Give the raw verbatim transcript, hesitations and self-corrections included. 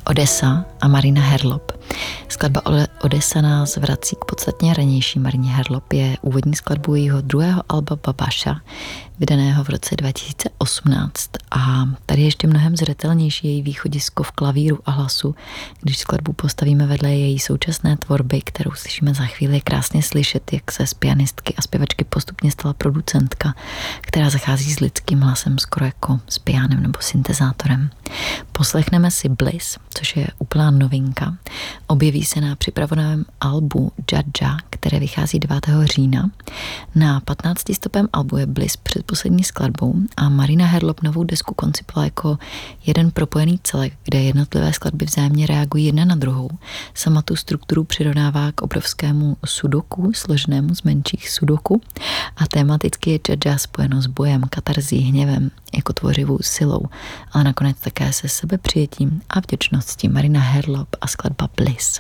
Odessa a Marina Herlop. Skladba Odessa nás vrací k podstatně ranější Marině Herlop. Je úvodní skladbou jejího druhého alba Babaša, vydaného v roce dva tisíce osmnáct. A tady je ještě mnohem zřetelnější její východisko v klavíru a hlasu, když skladbu postavíme vedle její současné tvorby, kterou slyšíme za chvíli. Je krásně slyšet, jak se z pianistky a zpěvačky postupně stala producentka, která zachází s lidským hlasem skoro jako s pianem nebo syntezátorem. Poslechneme si Bliss, což je úplná novinka. Objeví se na připraveném albu Jadja, které vychází devátého října. Na patnáctistopém albu je Bliss předposlední skladbou a Marina Herlop novou desku koncipovala jako jeden propojený celek, kde jednotlivé skladby vzájemně reagují jedna na druhou. Sama tu strukturu přirovnává k obrovskému sudoku, složenému z menších sudoku, a tematicky je Jadja spojeno s bojem, katarzí, hněvem, jako tvořivou silou, ale nakonec také se sebepřijetím a vděčností. Marina Herlop a skladba Bliss.